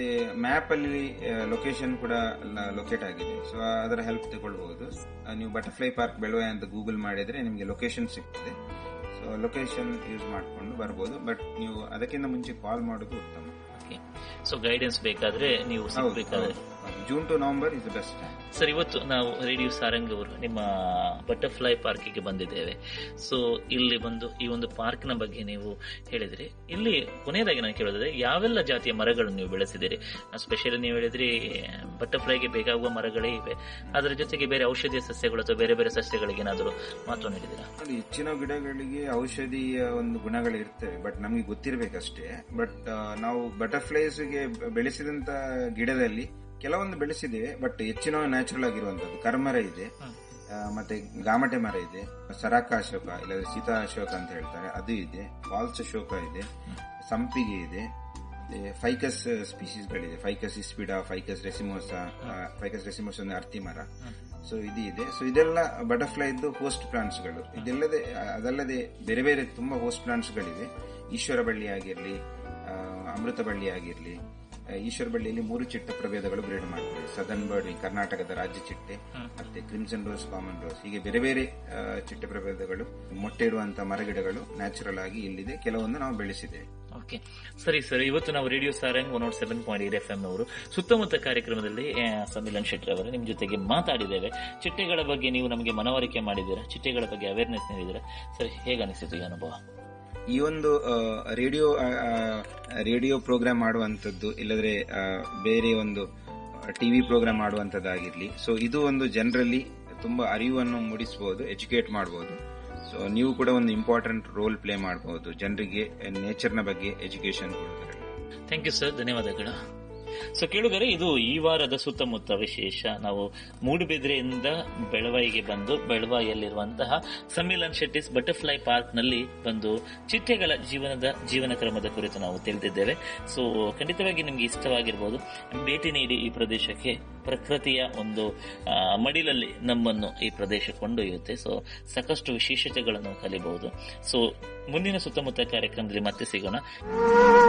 Map ಅಲ್ಲಿ location ಕೂಡ locate ಆಗಿದೆ. ಸೊ ಅದರ ಹೆಲ್ಪ್ ತಗೊಳ್ಬಹುದು. ನೀವು ಬಟರ್ಫ್ಲೈ ಪಾರ್ಕ್ ಬೆಳವಾಯಿ ಅಂತ ಗೂಗಲ್ ಮಾಡಿದ್ರೆ ನಿಮಗೆ ಲೊಕೇಶನ್ ಸಿಗ್ತದೆ. ಸೊ ಲೊಕೇಶನ್ ಯೂಸ್ ಮಾಡ್ಕೊಂಡು ಬರ್ಬೋದು. ಬಟ್ ನೀವು ಅದಕ್ಕಿಂತ ಮುಂಚೆ ಕಾಲ್ ಮಾಡೋದು ಉತ್ತಮ. ಸೊ ಗೈಡೆನ್ಸ್ ಬೇಕಾದ್ರೆ ನೀವು ಸಿಗಬೇಕಾದ್ರೆ June to November is the best time. Sir, ಇವತ್ತು ನಾವು ರೇಡಿಯೋ ಸಾರಂಗ್ ಅವರು ನಿಮ್ಮ ಬಟರ್ಫ್ಲೈ ಪಾರ್ಕಿಗೆ ಬಂದಿದ್ದೇವೆ. ಸೊ ಇಲ್ಲಿ ಬಂದು ಈ ಒಂದು ಪಾರ್ಕ್ನ ಬಗ್ಗೆ ನೀವು ಹೇಳಿದ್ರಿ. ಇಲ್ಲಿ ಕೊನೆಯದಾಗಿ ನಾನು ಕೇಳೋದಾದ್ರೆ ಯಾವೆಲ್ಲ ಜಾತಿಯ ಮರಗಳನ್ನು ನೀವು ಬೆಳೆಸಿದ್ದೀರಿ? ಸ್ಪೆಷಲಿ ನೀವು ಹೇಳಿದ್ರಿ ಬಟರ್ಫ್ಲೈಗೆ ಬೇಕಾಗುವ ಮರಗಳೇ ಇವೆ, ಅದರ ಜೊತೆಗೆ ಬೇರೆ ಔಷಧೀಯ ಸಸ್ಯಗಳು ಅಥವಾ ಬೇರೆ ಬೇರೆ ಸಸ್ಯಗಳಿಗೆ ಏನಾದರೂ ಮಾತ್ರ ನೀಡಿದ್ದೀರಾ? ಹೆಚ್ಚಿನ ಗಿಡಗಳಿಗೆ ಔಷಧೀಯ ಒಂದು ಗುಣಗಳು ಇರ್ತವೆ, ಬಟ್ ನಮಗೆ ಗೊತ್ತಿರಬೇಕಷ್ಟೇ. ಬಟ್ ನಾವು ಬಟರ್ಫ್ಲೈಸ್ಗೆ ಬೆಳೆಸಿದಂತ ಗಿಡದಲ್ಲಿ ಕೆಲವೊಂದು ಬೆಳೆಸಿದ್ದೇವೆ, ಬಟ್ ಹೆಚ್ಚಿನ ನ್ಯಾಚುರಲ್ ಆಗಿರುವಂತದ್ದು ಕರ್ಮರ ಇದೆ, ಮತ್ತೆ ಗಾಮಟೆ ಮರ ಇದೆ, ಸರಾಕ ಅಶೋಕ ಇಲ್ಲದ್ರೆ ಸೀತಾ ಅಶೋಕ ಅಂತ ಹೇಳ್ತಾರೆ, ಅದು ಇದೆ, ಫಾಲ್ಸ್ ಅಶೋಕ ಇದೆ, ಸಂಪಿಗೆ ಇದೆ, ಫೈಕಸ್ ಸ್ಪೀಸೀಸ್ಗಳಿದೆ, ಫೈಕಸ್ ಇಸ್ಪಿಡಾ, ಫೈಕಸ್ ರೆಸಿಮೋಸಾ ಒಂದು ಅರ್ತಿ ಮರ. ಸೊ ಇದು ಇದೆ. ಸೊ ಇದೆಲ್ಲ ಬಟರ್ಫ್ಲೈ ಇದ್ದು ಹೋಸ್ಟ್ ಪ್ಲಾಂಟ್ಸ್ಗಳು. ಅದಲ್ಲದೆ ಬೇರೆ ಬೇರೆ ತುಂಬಾ ಹೋಸ್ಟ್ ಪ್ಲಾಂಟ್ಸ್ಗಳಿವೆ. ಈಶ್ವರ ಬಳ್ಳಿ ಆಗಿರ್ಲಿ, ಅಮೃತ ಬಳ್ಳಿ ಆಗಿರ್ಲಿ. ಈಶ್ವರ ಬಳ್ಳಿಯಲ್ಲಿ 3 ಚಿಟ್ಟೆ ಪ್ರಭೇದಗಳು ಬ್ರೀಡ್ ಮಾಡ್ತವೆ. ಸದರ್ನ್ ಬರ್ಡ್ ಕರ್ನಾಟಕದ ರಾಜ್ಯ ಚಿಟ್ಟೆ, ಮತ್ತೆ ಕ್ರಿಮ್ಸನ್ ರೋಸ್, ಕಾಮನ್ ರೋಸ್, ಹೀಗೆ ಬೇರೆ ಬೇರೆ ಚಿಟ್ಟೆ ಪ್ರಭೇದಗಳು, ಮೊಟ್ಟೆ ಇಡುವಂತಹ ಮರಗಿಡಗಳು ನ್ಯಾಚುರಲ್ ಆಗಿ ಇಲ್ಲಿದೆ. ಕೆಲವೊಂದು ನಾವು ಬೆಳೆಸಿದ್ದೇವೆ. ಓಕೆ, ಸರಿ ಸರ್. ಇವತ್ತು ನಾವು ರೇಡಿಯೋ ಸಾರಂಗ್ 107.8 FM ಅವರು ಸುತ್ತಮುತ್ತ ಕಾರ್ಯಕ್ರಮದಲ್ಲಿ ಸಮ್ಮಿಲನ್ ಶೆಟ್ಟಿ ಅವರು ನಿಮ್ಮ ಜೊತೆಗೆ ಮಾತಾಡಿದ್ದೇವೆ. ಚಿಟ್ಟೆಗಳ ಬಗ್ಗೆ ನೀವು ನಮಗೆ ಮನವರಿಕೆ ಮಾಡಿದ್ದೀರಾ, ಚಿಟ್ಟೆಗಳ ಬಗ್ಗೆ ಅವೇರ್ನೆಸ್ ನೀಡಿದ್ದೀರಾ. ಸರಿ, ಹೇಗೆ ಅನಿಸಿತು ಈ ಅನುಭವ? ಈ ಒಂದು ರೇಡಿಯೋ ಪ್ರೋಗ್ರಾಮ್ ಮಾಡುವಂತದ್ದು ಇಲ್ಲದ್ರೆ ಬೇರೆ ಒಂದು ಟಿವಿ ಪ್ರೋಗ್ರಾಮ್ ಮಾಡುವಂತದ್ದಾಗಿರ್ಲಿ, ಸೊ ಇದು ಒಂದು ಜನರಲ್ಲಿ ತುಂಬಾ ಅರಿವನ್ನು ಮೂಡಿಸಬಹುದು, ಎಜುಕೇಟ್ ಮಾಡಬಹುದು. ಸೊ ನೀವು ಕೂಡ ಒಂದು ಇಂಪಾರ್ಟೆಂಟ್ ರೋಲ್ ಪ್ಲೇ ಮಾಡಬಹುದು ಜನರಿಗೆ ನೇಚರ್ನ ಬಗ್ಗೆ ಎಜುಕೇಶನ್ ಕೊಡೋದ್ರಲ್ಲಿ. ಥ್ಯಾಂಕ್ ಯು ಸರ್, ಧನ್ಯವಾದಗಳು. ಸೊ ಕೇಳುಗರೆ, ಇದು ಈ ವಾರದ ಸುತ್ತಮುತ್ತ ವಿಶೇಷ. ನಾವು ಮೂಡುಬಿದ್ರೆಯಿಂದ ಬೆಳವಾಯಿಗೆ ಬಂದು ಬೆಳವಾಯಿಯಲ್ಲಿರುವಂತಹ ಸಮ್ಮಿಲನ್ ಶೆಟ್ಟಿಸ್ ಬಟರ್ಫ್ಲೈ ಪಾರ್ಕ್ ನಲ್ಲಿ ಬಂದು ಚಿಟ್ಟೆಗಳ ಜೀವನ ಕ್ರಮದ ಕುರಿತು ನಾವು ತಿಳಿದಿದ್ದೇವೆ. ಸೊ ಖಂಡಿತವಾಗಿ ನಿಮ್ಗೆ ಇಷ್ಟವಾಗಿರ್ಬೋದು. ಭೇಟಿ ನೀಡಿ ಈ ಪ್ರದೇಶಕ್ಕೆ. ಪ್ರಕೃತಿಯ ಒಂದು ಮಡಿಲಲ್ಲಿ ನಮ್ಮನ್ನು ಈ ಪ್ರದೇಶ ಕೊಂಡೊಯ್ಯುತ್ತೆ. ಸೊ ಸಾಕಷ್ಟು ವಿಶೇಷತೆಗಳನ್ನು ಕಲಿಬಹುದು. ಸೊ ಮುಂದಿನ ಸುತ್ತಮುತ್ತ ಕಾರ್ಯಕ್ರಮದಲ್ಲಿ ಮತ್ತೆ ಸಿಗೋಣ.